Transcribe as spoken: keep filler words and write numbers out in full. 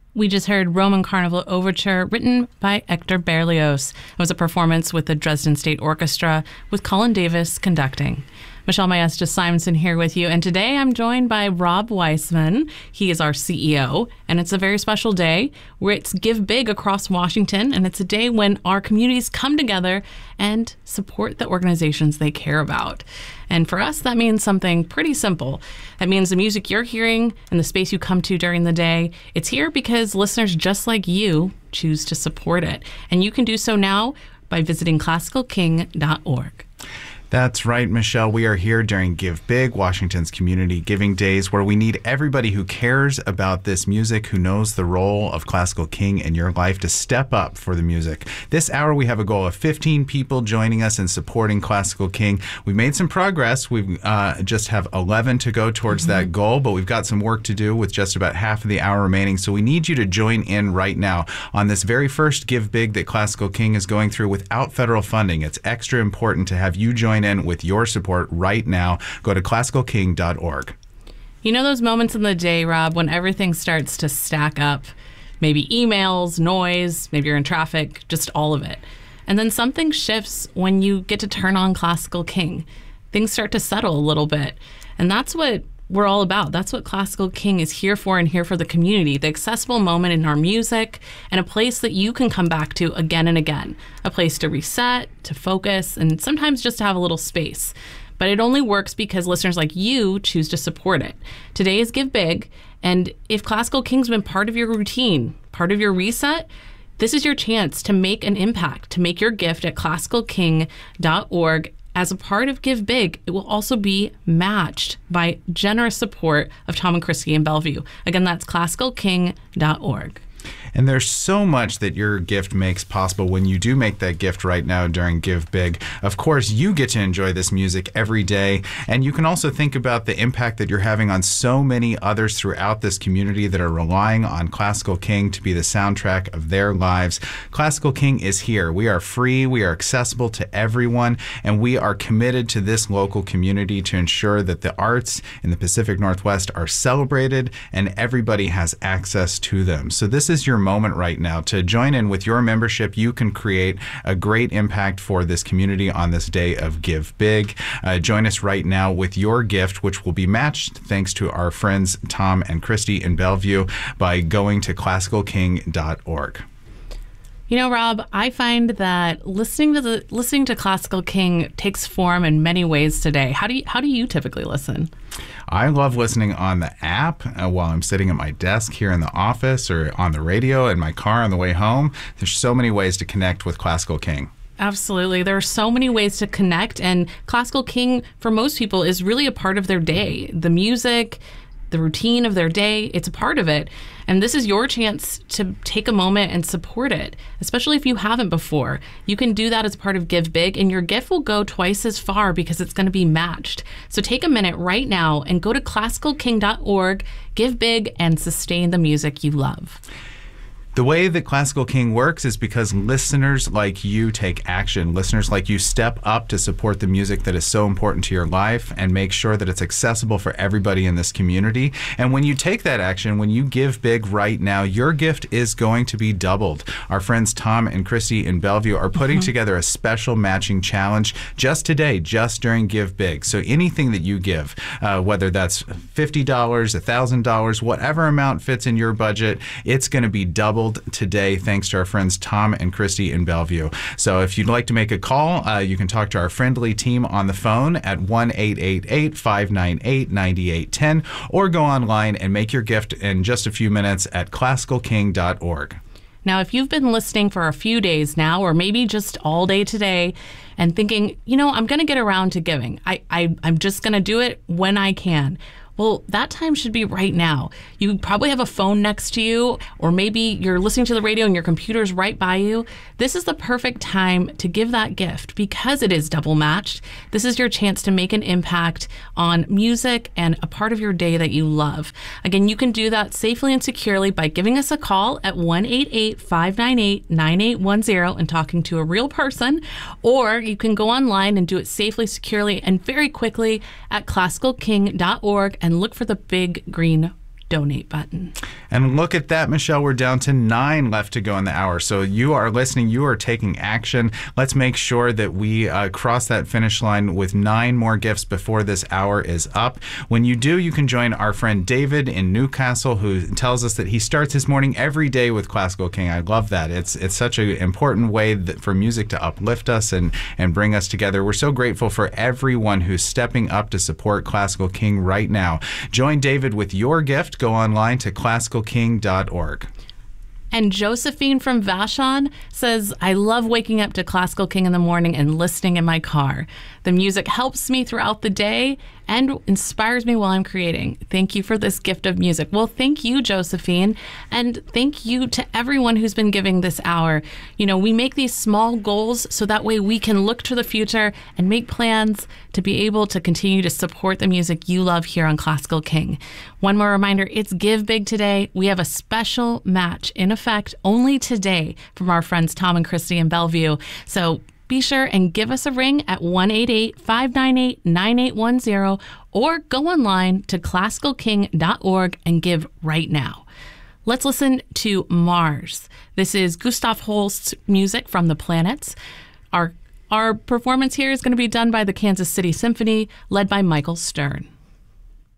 We just heard Roman Carnival Overture, written by Hector Berlioz. It was a performance with the Dresden State Orchestra, with Colin Davis conducting. Michelle Maestas Simonson here with you, and today I'm joined by Rob Weissman. He is our C E O, and it's a very special day where it's Give Big across Washington, and it's a day when our communities come together and support the organizations they care about. And for us, that means something pretty simple. That means the music you're hearing and the space you come to during the day, it's here because listeners just like you choose to support it. And you can do so now by visiting classical king dot org. That's right, Michelle. We are here during Give Big, Washington's Community Giving Days, where we need everybody who cares about this music, who knows the role of Classical King in your life, to step up for the music. This hour, we have a goal of fifteen people joining us and supporting Classical King. We've made some progress. We uh, just have eleven to go towards mm-hmm. that goal, but we've got some work to do with just about half of the hour remaining. So we need you to join in right now on this very first Give Big that Classical King is going through without federal funding. It's extra important to have you join in with your support right now. Go to classical king dot org. You know those moments in the day, Rob, when everything starts to stack up? Maybe emails, noise, maybe you're in traffic, just all of it. And then something shifts when you get to turn on Classical King. Things start to settle a little bit. And that's what we're all about. That's what Classical King is here for, and here for the community. The accessible moment in our music, and a place that you can come back to again and again. A place to reset, to focus, and sometimes just to have a little space. But it only works because listeners like you choose to support it. Today is Give Big, and if Classical King's been part of your routine, part of your reset, this is your chance to make an impact, to make your gift at classical king dot org. As a part of Give Big, it will also be matched by generous support of Tom and Christy in Bellevue. Again, that's classical king dot org. And there's so much that your gift makes possible when you do make that gift right now during Give Big. Of course, you get to enjoy this music every day, and you can also think about the impact that you're having on so many others throughout this community that are relying on Classical King to be the soundtrack of their lives. Classical King is here. We are free, we are accessible to everyone, and we are committed to this local community to ensure that the arts in the Pacific Northwest are celebrated and everybody has access to them. So this is your moment right now to join in with your membership. You can create a great impact for this community on this day of Give Big. Uh, join us right now with your gift, which will be matched thanks to our friends Tom and Christy in Bellevue by going to classical king dot org. You know, Rob, I find that listening to the listening to Classical King takes form in many ways today. How do you, how do you typically listen? I love listening on the app uh, while I'm sitting at my desk here in the office, or on the radio in my car on the way home. There's so many ways to connect with Classical King. Absolutely. There are so many ways to connect, and Classical King, for most people, is really a part of their day. The music, the routine of their day, it's a part of it. And this is your chance to take a moment and support it, especially if you haven't before. You can do that as part of Give Big, and your gift will go twice as far because it's going to be matched. So take a minute right now and go to classical king dot org, give big, and sustain the music you love. The way that Classical King works is because listeners like you take action. Listeners like you step up to support the music that is so important to your life and make sure that it's accessible for everybody in this community. And when you take that action, when you give big right now, your gift is going to be doubled. Our friends Tom and Christy in Bellevue are putting mm-hmm. together a special matching challenge just today, just during Give Big. So anything that you give, uh, whether that's fifty dollars, one thousand dollars, whatever amount fits in your budget, it's going to be doubled today thanks to our friends Tom and Christy in Bellevue. So if you'd like to make a call, uh, you can talk to our friendly team on the phone at one eight eight eight, five nine eight, nine eight one zero, or go online and make your gift in just a few minutes at classical king dot org. Now, if you've been listening for a few days now, or maybe just all day today, and thinking, you know, I'm going to get around to giving. I, I, I'm just going to do it when I can. Well, that time should be right now. You probably have a phone next to you, or maybe you're listening to the radio and your computer's right by you. This is the perfect time to give that gift because it is double matched. This is your chance to make an impact on music and a part of your day that you love. Again, you can do that safely and securely by giving us a call at one eight eight, five nine eight, nine eight one zero and talking to a real person, or you can go online and do it safely, securely, and very quickly at classical king dot org and look for the big green donate button. And look at that, Michelle. We're down to nine left to go in the hour. So you are listening. You are taking action. Let's make sure that we uh, cross that finish line with nine more gifts before this hour is up. When you do, you can join our friend David in Newcastle, who tells us that he starts his morning every day with Classical King. I love that. It's it's such an important way that for music to uplift us and, and bring us together. We're so grateful for everyone who's stepping up to support Classical King right now. Join David with your gift. Go online to classical king dot org. And Josephine from Vashon says, I love waking up to Classical King in the morning and listening in my car. The music helps me throughout the day and inspires me while I'm creating. Thank you for this gift of music. Well, thank you, Josephine. And thank you to everyone who's been giving this hour. You know, we make these small goals so that way we can look to the future and make plans to be able to continue to support the music you love here on Classical King. One more reminder, it's Give Big today. We have a special match in effect only today from our friends Tom and Christy in Bellevue. So be sure and give us a ring at one eight eight, five nine eight, nine eight one zero or go online to classical king dot org and give right now. Let's listen to Mars. This is Gustav Holst's music from The Planets. Our, our performance here is going to be done by the Kansas City Symphony, led by Michael Stern.